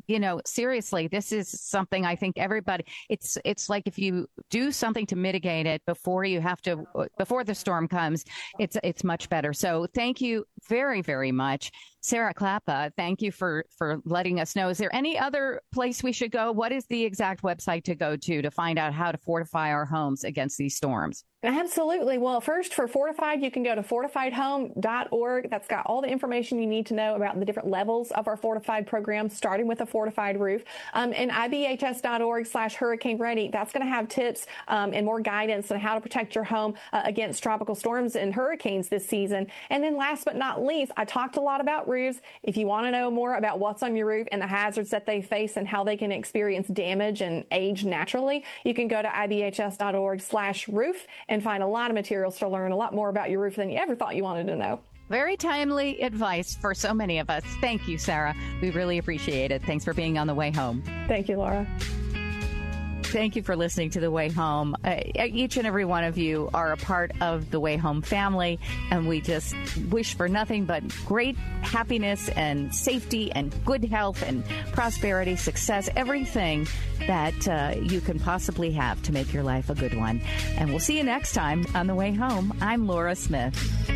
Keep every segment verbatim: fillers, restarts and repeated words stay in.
you know, seriously, this is something I think everybody, it's, it's like if you do something to mitigate it before you have to, before the storm comes, it's, it's much better. So thank you very, very much. Sarah Klappa, thank you for, for letting us know. Is there any other place we should go? What is the exact website to go to to find out how to fortify our homes against these storms? Absolutely. Well, first for Fortified, you can go to fortified home dot org. That's got all the information you need to know about the different levels of our Fortified program, starting with a fortified roof. Um, and I B H S dot org slash hurricane ready. That's going to have tips um, and more guidance on how to protect your home uh, against tropical storms and hurricanes this season. And then last but not least, I talked a lot about roofs. If you want to know more about what's on your roof and the hazards that they face and how they can experience damage and age naturally, you can go to I B H S dot org slash roof and find a lot of materials to learn a lot more about your roof than you ever thought you wanted to know. Very timely advice for so many of us. Thank you, Sarah. We really appreciate it. Thanks for being on the way home. Thank you, Laura. Thank you for listening to The Way Home. Uh, each and every one of you are a part of the Way Home family, and we just wish for nothing but great happiness and safety and good health and prosperity, success, everything that uh, you can possibly have to make your life a good one. And we'll see you next time on The Way Home. I'm Laura Smith.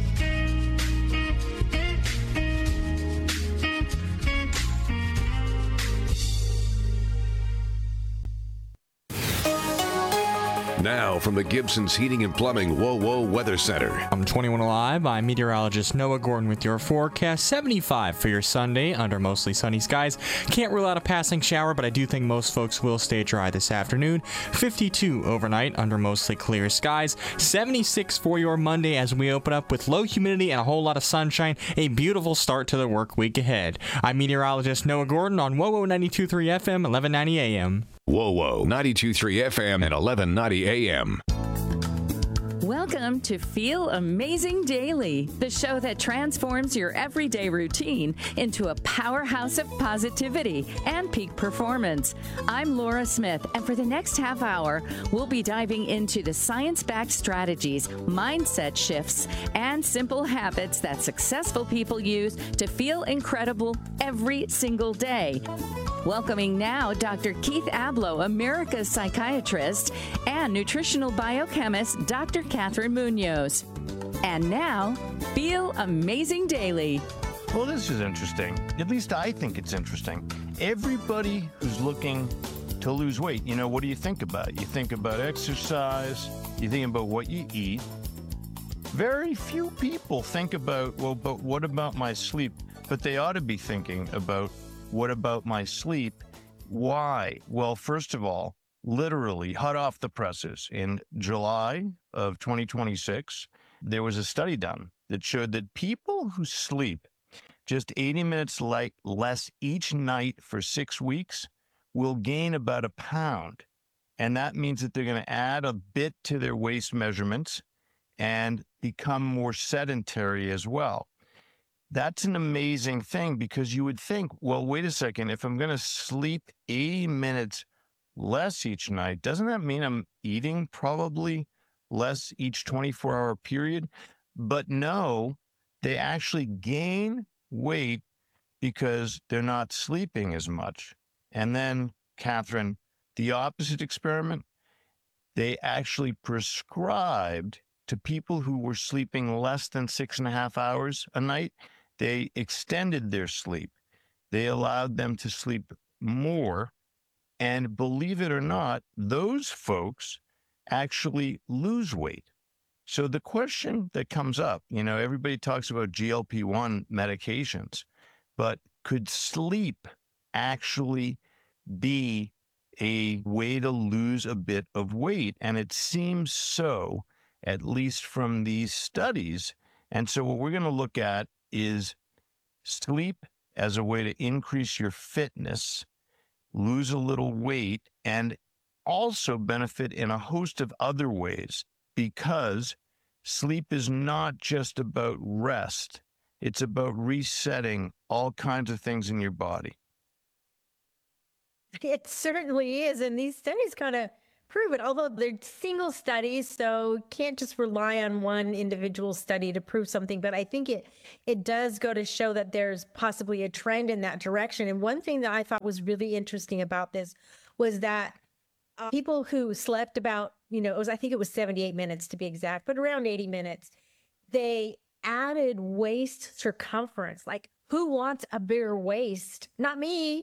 Now from the Gibson's Heating and Plumbing Whoa Whoa Weather Center. I'm twenty-one Alive. I'm meteorologist Noah Gordon with your forecast. seventy-five for your Sunday under mostly sunny skies. Can't rule out a passing shower, but I do think most folks will stay dry this afternoon. fifty-two overnight under mostly clear skies. seventy-six for your Monday as we open up with low humidity and a whole lot of sunshine. A beautiful start to the work week ahead. I'm meteorologist Noah Gordon on Whoa Whoa ninety-two point three F M, eleven ninety A M. Whoa Whoa ninety-two point three F M and eleven ninety A M. Welcome to Feel Amazing Daily, the show that transforms your everyday routine into a powerhouse of positivity and peak performance. I'm Laura Smith, and for the next half hour, we'll be diving into the science-backed strategies, mindset shifts, and simple habits that successful people use to feel incredible every single day. Welcoming now Doctor Keith Ablow, America's psychiatrist, and nutritional biochemist Doctor Catherine Munoz. And now, Feel Amazing Daily. Well, this is interesting. At least I think it's interesting. Everybody who's looking to lose weight, you know, what do you think about? You think about exercise, you think about what you eat. Very few people think about, well, but what about my sleep? But they ought to be thinking about, what about my sleep? Why? Well, first of all, literally hot off the presses, in July of twenty twenty-six, there was a study done that showed that people who sleep just eighty minutes light less each night for six weeks will gain about a pound. And that means that they're going to add a bit to their waist measurements and become more sedentary as well. That's an amazing thing, because you would think, well, wait a second, if I'm going to sleep eighty minutes less each night, doesn't that mean I'm eating probably less each twenty-four hour period? But no, they actually gain weight because they're not sleeping as much. And then, Catherine, the opposite experiment, they actually prescribed to people who were sleeping less than six and a half hours a night, they extended their sleep. They allowed them to sleep more. And believe it or not, those folks actually lose weight. So the question that comes up, you know, everybody talks about G L P one medications, but could sleep actually be a way to lose a bit of weight? And it seems so, at least from these studies. And so what we're going to look at is sleep as a way to increase your fitness, lose a little weight, and also benefit in a host of other ways, because sleep is not just about rest. It's about resetting all kinds of things in your body. It certainly is. And these studies kind of prove it, although they're single studies, so can't just rely on one individual study to prove something. But I think it it does go to show that there's possibly a trend in that direction. And one thing that I thought was really interesting about this was that uh, people who slept about, you know, it was, I think it was seventy-eight minutes to be exact, but around eighty minutes, they added waist circumference. Like, who wants a bigger waist? Not me.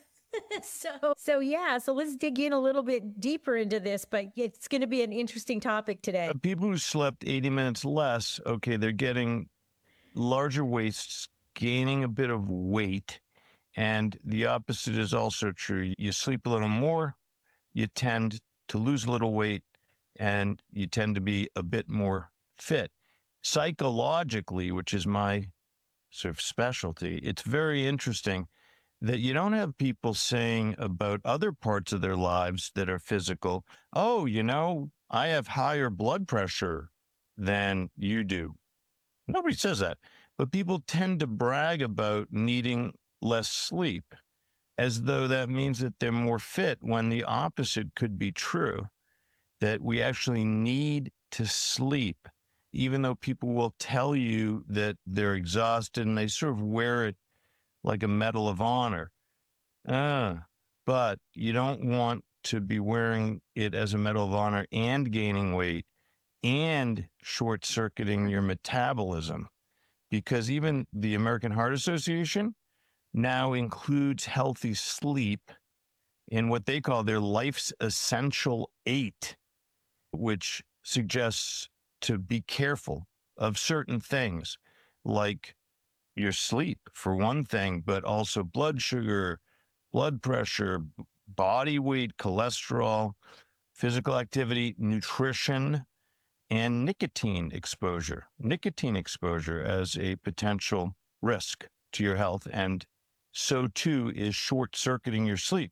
so, so yeah, so let's dig in a little bit deeper into this, but it's going to be an interesting topic today. Uh, people who slept eighty minutes less, okay, they're getting larger waists, gaining a bit of weight. And the opposite is also true. You sleep a little more, you tend to lose a little weight, and you tend to be a bit more fit. Psychologically, which is my sort of specialty, it's very interesting that you don't have people saying about other parts of their lives that are physical, oh, you know, I have higher blood pressure than you do. Nobody says that. But people tend to brag about needing less sleep as though that means that they're more fit, when the opposite could be true, that we actually need to sleep, even though people will tell you that they're exhausted and they sort of wear it like a medal of honor. Ah, but you don't want to be wearing it as a medal of honor and gaining weight and short-circuiting your metabolism, because even the American Heart Association now includes healthy sleep in what they call their life's essential eight, which suggests to be careful of certain things like your sleep, for one thing, but also blood sugar, blood pressure, body weight, cholesterol, physical activity, nutrition, and nicotine exposure. Nicotine exposure as a potential risk to your health, and so too is short-circuiting your sleep.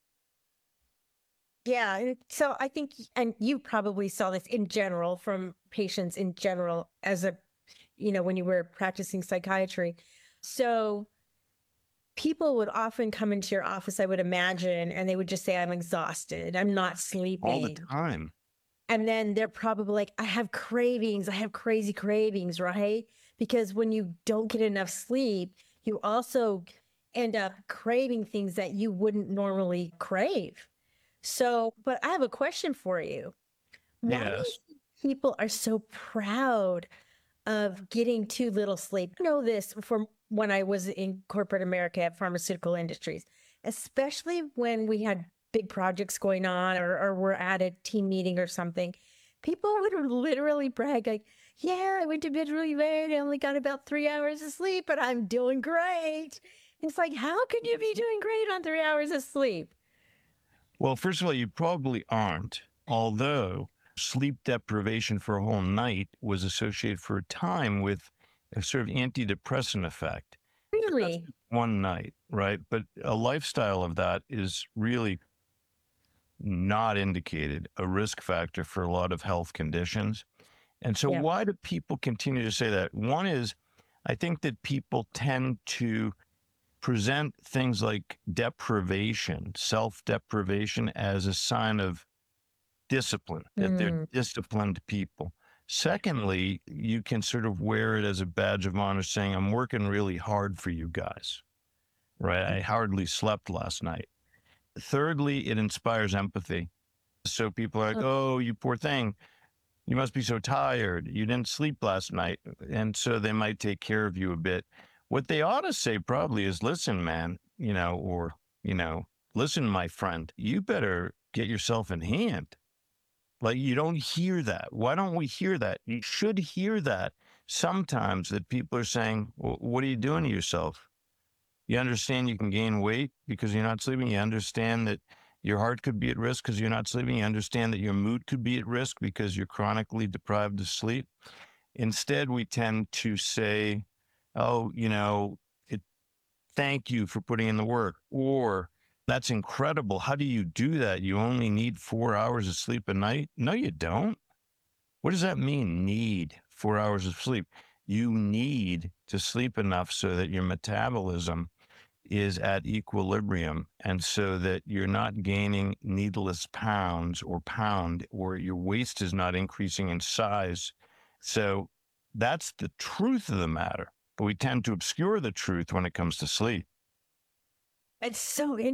Yeah. So I think, and you probably saw this in general from patients in general as a, you know, when you were practicing psychiatry. So people would often come into your office, I would imagine, and they would just say, I'm exhausted, I'm not sleeping. All the time. And then they're probably like, I have cravings, I have crazy cravings, right? Because when you don't get enough sleep, you also end up craving things that you wouldn't normally crave. So, but I have a question for you. Why do you Yes. think people are so proud of getting too little sleep? I know this from when I was in corporate America at pharmaceutical industries, especially when we had big projects going on, or, or we're at a team meeting or something. People would literally brag like, yeah, I went to bed really late. I only got about three hours of sleep, but I'm doing great. It's like, how could you be doing great on three hours of sleep? Well, first of all, you probably aren't, although sleep deprivation for a whole night was associated for a time with a sort of antidepressant effect. Really? One night, right? But a lifestyle of that is really not indicated a risk factor for a lot of health conditions. And so Yeah. why do people continue to say that? One is, I think that people tend to present things like deprivation, self-deprivation, as a sign of discipline, that they're disciplined people. Secondly, you can sort of wear it as a badge of honor, saying, I'm working really hard for you guys, right? I hardly slept last night. Thirdly, it inspires empathy. So people are like, oh, you poor thing. You must be so tired. You didn't sleep last night. And so they might take care of you a bit. What they ought to say probably is, listen, man, you know, or, you know, listen, my friend, you better get yourself in hand. Like, you don't hear that. Why don't we hear that? You should hear that sometimes, that people are saying, well, what are you doing to yourself? You understand you can gain weight because you're not sleeping. You understand that your heart could be at risk because you're not sleeping. You understand that your mood could be at risk because you're chronically deprived of sleep. Instead, we tend to say, oh, you know, it, thank you for putting in the work, or that's incredible. How do you do that? You only need four hours of sleep a night? No, you don't. What does that mean, need four hours of sleep? You need to sleep enough so that your metabolism is at equilibrium, and so that you're not gaining needless pounds or pound, or your waist is not increasing in size. So that's the truth of the matter. But we tend to obscure the truth when it comes to sleep. It's so interesting.